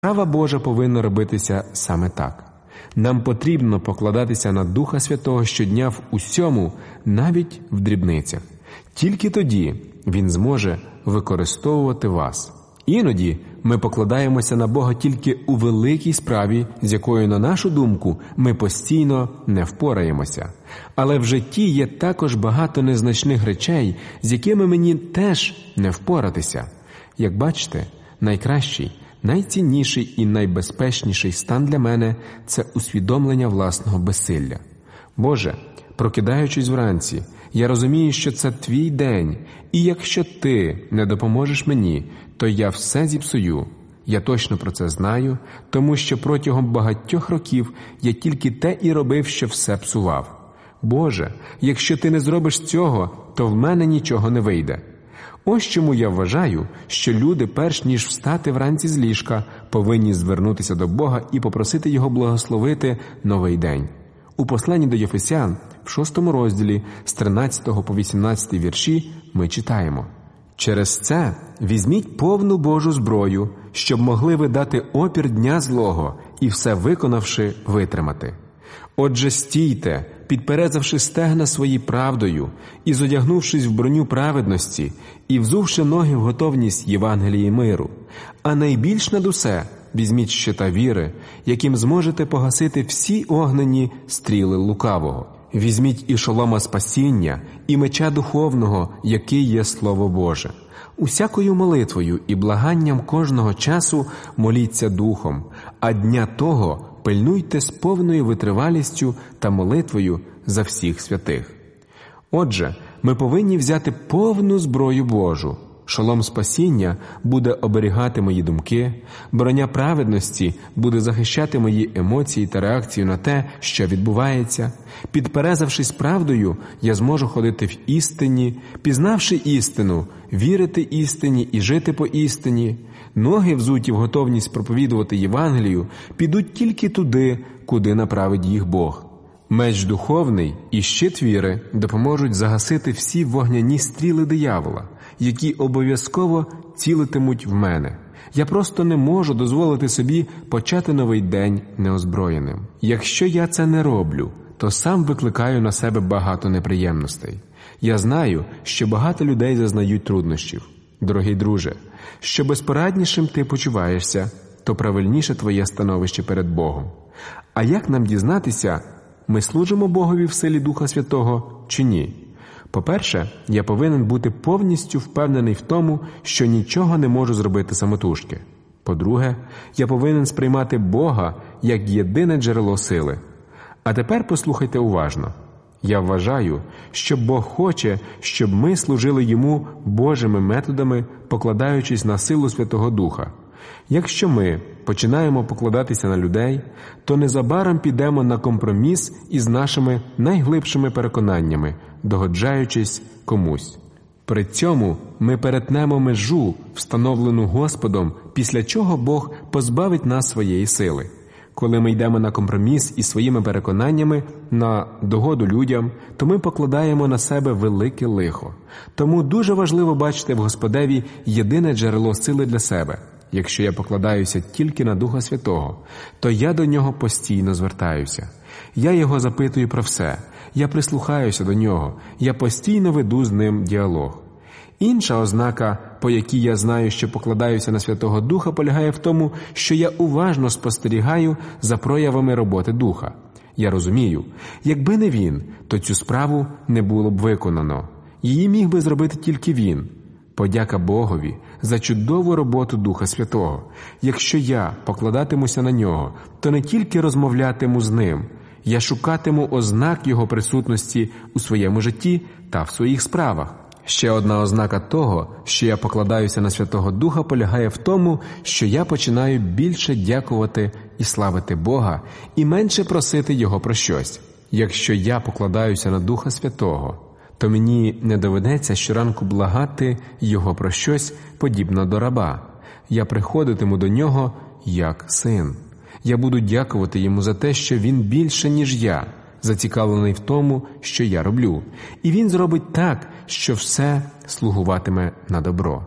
Справа Божа повинна робитися саме так. Нам потрібно покладатися на Духа Святого щодня в усьому, навіть в дрібницях. Тільки тоді Він зможе використовувати вас. Іноді ми покладаємося на Бога тільки у великій справі, з якою, на нашу думку, ми постійно не впораємося. Але в житті є також багато незначних речей, з якими мені теж не впоратися. Як бачите, найкращий, найцінніший і найбезпечніший стан для мене – це усвідомлення власного безсилля. Боже, прокидаючись вранці, я розумію, що це Твій день, і якщо Ти не допоможеш мені, то я все зіпсую. Я точно про це знаю, тому що протягом багатьох років я тільки те і робив, що все псував. Боже, якщо Ти не зробиш цього, то в мене нічого не вийде. Ось чому я вважаю, що люди, перш ніж встати вранці з ліжка, повинні звернутися до Бога і попросити Його благословити новий день. У посланні до Єфесян, в 6 розділі, з 13 по 18 вірші, ми читаємо: «Через це візьміть повну Божу зброю, щоб могли ви дати опір дня злого і все виконавши витримати. Отже, стійте, підперезавши стегна свої правдою, і зодягнувшись в броню праведності, і взувши ноги в готовність Євангелії миру. А найбільш над усе візьміть щита віри, яким зможете погасити всі огнені стріли лукавого. Візьміть і шолома спасіння, і меча духовного, який є Слово Боже. Усякою молитвою і благанням кожного часу моліться духом, а дня того пильнуйте з повною витривалістю та молитвою за всіх святих». Отже, ми повинні взяти повну зброю Божу. Шолом спасіння буде оберігати мої думки, броня праведності буде захищати мої емоції та реакцію на те, що відбувається. Підперезавшись правдою, я зможу ходити в істині, пізнавши істину, вірити істині і жити по істині. Ноги, взуті в готовність проповідувати Євангелію, підуть тільки туди, куди направить їх Бог. Меч духовний і щит віри допоможуть загасити всі вогняні стріли диявола, які обов'язково цілитимуть в мене. Я просто не можу дозволити собі почати новий день неозброєним. Якщо я це не роблю, то сам викликаю на себе багато неприємностей. Я знаю, що багато людей зазнають труднощів. Дорогий друже, що безпораднішим ти почуваєшся, то правильніше твоє становище перед Богом. А як нам дізнатися, ми служимо Богові в силі Духа Святого чи ні? По-перше, я повинен бути повністю впевнений в тому, що нічого не можу зробити самотужки. По-друге, я повинен сприймати Бога як єдине джерело сили. А тепер послухайте уважно. Я вважаю, що Бог хоче, щоб ми служили Йому Божими методами, покладаючись на силу Святого Духа. Якщо ми починаємо покладатися на людей, то незабаром підемо на компроміс із нашими найглибшими переконаннями, догоджаючись комусь. При цьому ми перетнемо межу, встановлену Господом, після чого Бог позбавить нас своєї сили. Коли ми йдемо на компроміс із своїми переконаннями на догоду людям, то ми покладаємо на себе велике лихо. Тому дуже важливо бачити в Господеві єдине джерело сили для себе. Якщо я покладаюся тільки на Духа Святого, то я до Нього постійно звертаюся. Я Його запитую про все, я прислухаюся до Нього, я постійно веду з Ним діалог. Інша ознака, по якій я знаю, що покладаюся на Святого Духа, полягає в тому, що я уважно спостерігаю за проявами роботи Духа. Я розумію, якби не Він, то цю справу не було б виконано. Її міг би зробити тільки Він. Подяка Богові за чудову роботу Духа Святого. Якщо я покладатимуся на Нього, то не тільки розмовлятиму з Ним, я шукатиму ознак Його присутності у своєму житті та в своїх справах. Ще одна ознака того, що я покладаюся на Святого Духа, полягає в тому, що я починаю більше дякувати і славити Бога, і менше просити Його про щось. Якщо я покладаюся на Духа Святого, то мені не доведеться щоранку благати Його про щось подібне до раба. Я приходитиму до Нього як син. Я буду дякувати Йому за те, що Він більше, ніж я, зацікавлений в тому, що я роблю. І Він зробить так, що все слугуватиме на добро.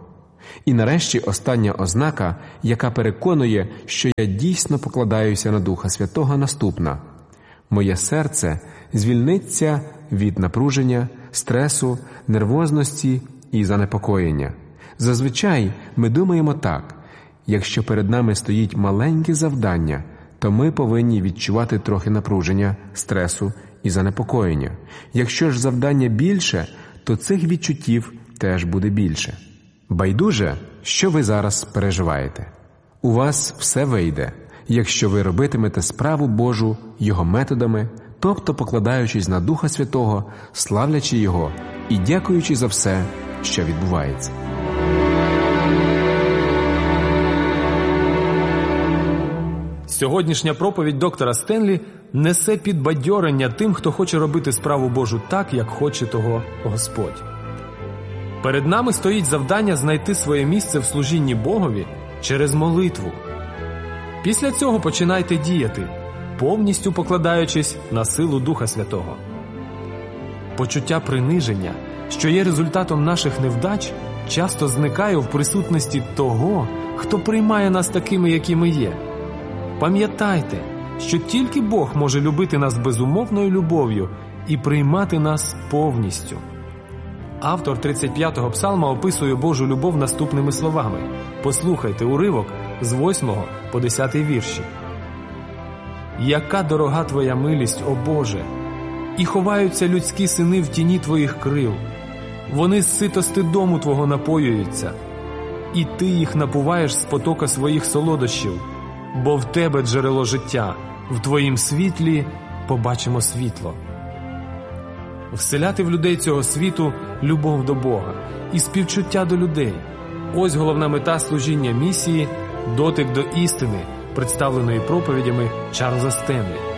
І нарешті остання ознака, яка переконує, що я дійсно покладаюся на Духа Святого, наступна. Моє серце звільниться від напруження, стресу, нервозності і занепокоєння. Зазвичай ми думаємо так: якщо перед нами стоїть маленьке завдання, то ми повинні відчувати трохи напруження, стресу і занепокоєння. Якщо ж завдання більше, то цих відчуттів теж буде більше. Байдуже, що ви зараз переживаєте. У вас все вийде, якщо ви робитимете справу Божу Його методами, тобто покладаючись на Духа Святого, славлячи Його і дякуючи за все, що відбувається. Сьогоднішня проповідь доктора Стенлі несе підбадьорення тим, хто хоче робити справу Божу так, як хоче того Господь. Перед нами стоїть завдання знайти своє місце в служінні Богові через молитву. Після цього починайте діяти, повністю покладаючись на силу Духа Святого. Почуття приниження, що є результатом наших невдач, часто зникає в присутності того, хто приймає нас такими, які ми є. Пам'ятайте, що тільки Бог може любити нас безумовною любов'ю і приймати нас повністю. Автор 35-го псалма описує Божу любов наступними словами. Послухайте уривок з 8 по 10 вірші. «Яка дорога Твоя милість, о Боже! І ховаються людські сини в тіні Твоїх крил. Вони з ситости дому Твого напоюються, і Ти їх напуваєш з потока своїх солодощів, бо в Тебе джерело життя, в Твоїм світлі побачимо світло». Вселяти в людей цього світу любов до Бога і співчуття до людей. Ось головна мета служіння місії – дотик до істини, представленої проповідями Чарльза Стенлі.